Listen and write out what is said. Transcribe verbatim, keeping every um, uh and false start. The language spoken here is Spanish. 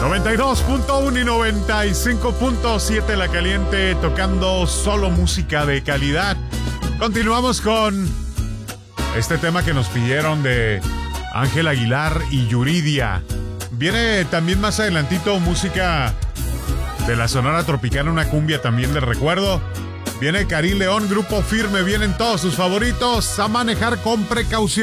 noventa y dos punto uno y noventa y cinco punto siete La Caliente, tocando solo música de calidad. Continuamos con este tema que nos pidieron de Ángel Aguilar y Yuridia. Viene también más adelantito música de la Sonora Tropicana, una cumbia también de recuerdo. Viene Karim León, Grupo Firme, vienen todos sus favoritos. A manejar con precaución.